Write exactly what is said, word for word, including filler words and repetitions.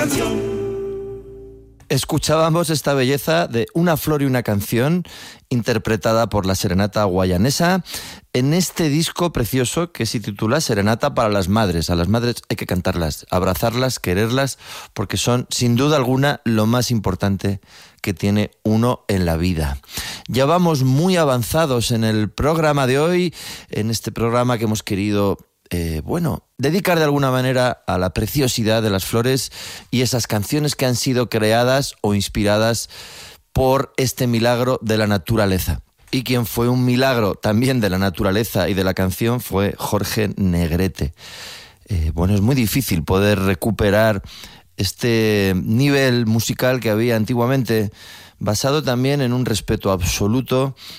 Escuchábamos esta belleza de Una flor y una canción, interpretada por la Serenata Guayanesa, en este disco precioso que se titula Serenata para las Madres. A las madres hay que cantarlas, abrazarlas, quererlas, porque son, sin duda alguna, lo más importante que tiene uno en la vida. Ya vamos muy avanzados en el programa de hoy, en este programa que hemos querido Eh, bueno, dedicar de alguna manera a la preciosidad de las flores y esas canciones que han sido creadas o inspiradas por este milagro de la naturaleza. Y quien fue un milagro también de la naturaleza y de la canción fue Jorge Negrete. Eh, bueno, es muy difícil poder recuperar este nivel musical que había antiguamente, basado también en un respeto absoluto